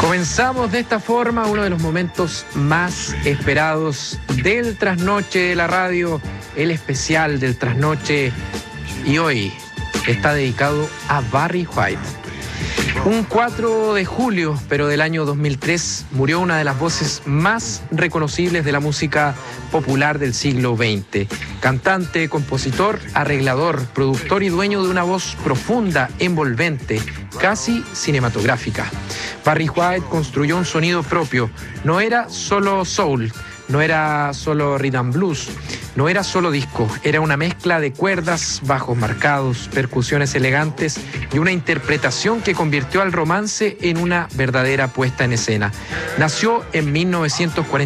Comenzamos de esta forma uno de los momentos más esperados del trasnoche de la radio, el especial del trasnoche, y hoy está dedicado a Barry White. Un 4 de julio, pero del año 2003, murió una de las voces más reconocibles de la música popular del siglo XX. Cantante, compositor, arreglador, productor y dueño de una voz profunda, envolvente, casi cinematográfica. Barry White construyó un sonido propio. No era solo soul, no era solo rhythm and blues, no era solo disco, era una mezcla de cuerdas, bajos marcados, percusiones elegantes y una interpretación que convirtió al romance en una verdadera puesta en escena. Nació en 1940.